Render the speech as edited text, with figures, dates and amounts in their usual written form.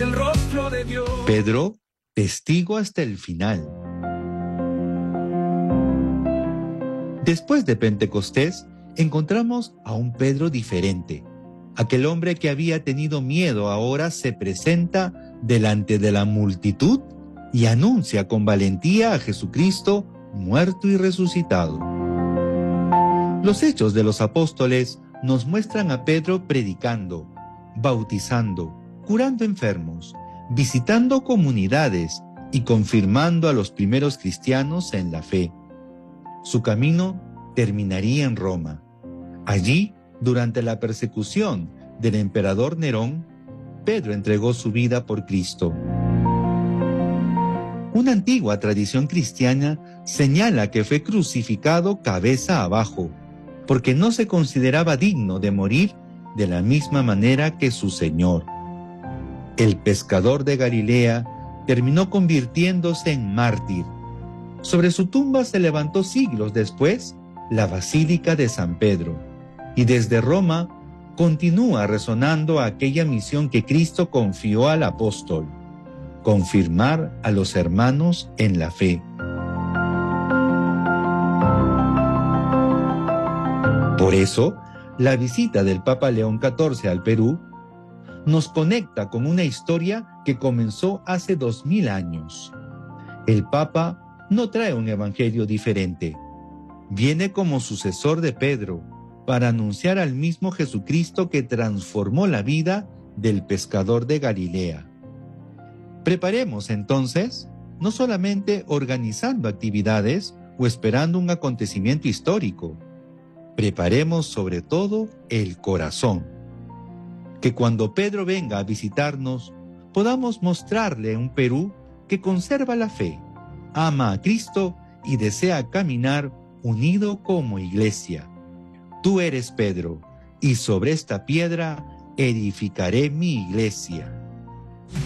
el rostro de Dios. Pedro, testigo hasta el final. Después de Pentecostés, encontramos a un Pedro diferente. Aquel hombre que había tenido miedo ahora se presenta delante de la multitud y anuncia con valentía a Jesucristo muerto y resucitado. Los Hechos de los Apóstoles nos muestran a Pedro predicando, bautizando, curando enfermos, visitando comunidades y confirmando a los primeros cristianos en la fe. Su camino terminaría en Roma. Allí, durante la persecución del emperador Nerón, Pedro entregó su vida por Cristo. Una antigua tradición cristiana señala que fue crucificado cabeza abajo, porque no se consideraba digno de morir de la misma manera que su Señor. El pescador de Galilea terminó convirtiéndose en mártir. Sobre su tumba se levantó siglos después la Basílica de San Pedro. Y desde Roma continúa resonando aquella misión que Cristo confió al apóstol: confirmar a los hermanos en la fe. Por eso, la visita del Papa León XIV al Perú nos conecta con una historia que comenzó hace 2000 años. El Papa no trae un evangelio diferente. Viene como sucesor de Pedro, para anunciar al mismo Jesucristo que transformó la vida del pescador de Galilea. Preparemos entonces, no solamente organizando actividades o esperando un acontecimiento histórico, preparemos sobre todo el corazón. Que cuando Pedro venga a visitarnos, podamos mostrarle un Perú que conserva la fe, ama a Cristo y desea caminar unido como iglesia. Tú eres Pedro, y sobre esta piedra edificaré mi iglesia.